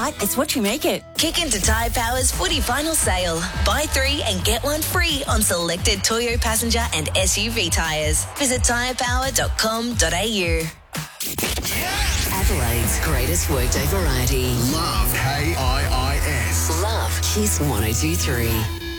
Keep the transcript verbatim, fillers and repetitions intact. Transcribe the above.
right, it's what you make it. Kick into Tyre Power's footy final sale. Buy three and get one free on selected Toyo passenger and S U V tyres. Visit tyre power dot com dot a u. Adelaide's greatest workday variety. Love K I I S. Love Kiss one oh two three.